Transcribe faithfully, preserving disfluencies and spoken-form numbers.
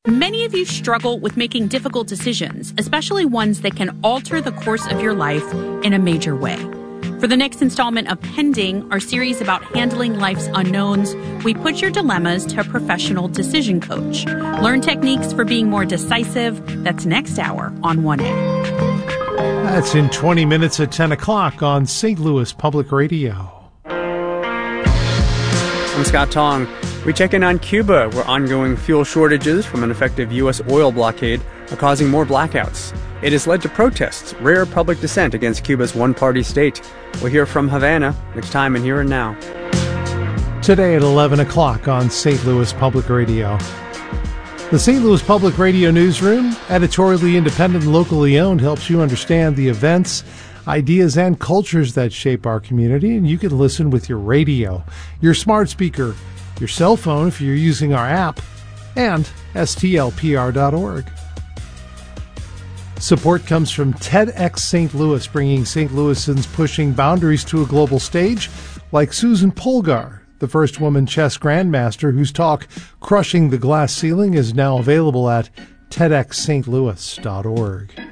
Many of you struggle with making difficult decisions, especially ones that can alter the course of your life in a major way. For the next installment of Pending, our series about handling life's unknowns, we put your dilemmas to a professional decision coach. Learn techniques for being more decisive. That's next hour on one A. That's in twenty minutes at ten o'clock on Saint Louis Public Radio. I'm Scott Tong. We check in on Cuba, where ongoing fuel shortages from an effective U S oil blockade are causing more blackouts. It has led to protests, rare public dissent against Cuba's one-party state. We'll hear from Havana next time in Here and Now. Today at eleven o'clock on Saint Louis Public Radio. The Saint Louis Public Radio Newsroom, editorially independent and locally owned, helps you understand the events, ideas, and cultures that shape our community, and you can listen with your radio, your smart speaker, your cell phone if you're using our app, and S T L P R dot org. Support comes from TEDx Saint Louis, bringing Saint Louisans pushing boundaries to a global stage, like Susan Polgar, the first woman chess grandmaster whose talk, Crushing the Glass Ceiling, is now available at T E D X St Louis dot org.